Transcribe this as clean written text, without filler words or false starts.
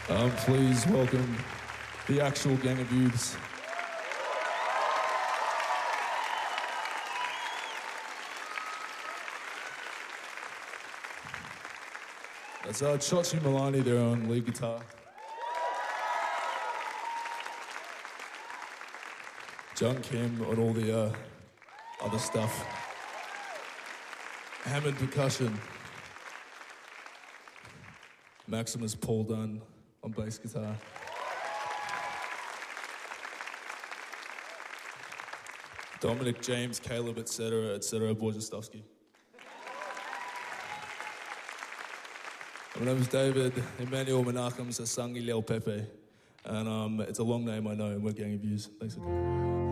Please welcome the actual Gang of Youths. That's Chochi Milani there on lead guitar. John Kim on all the other stuff. Hammond percussion. Maximus Paul Dunn on bass guitar. Dominic, James, Caleb, etc., Borjestowski. My name is David Emmanuel Menachem Sasangi Leo Pepe, and it's a long name, I know, and we're Gang of Youths. Thanks again.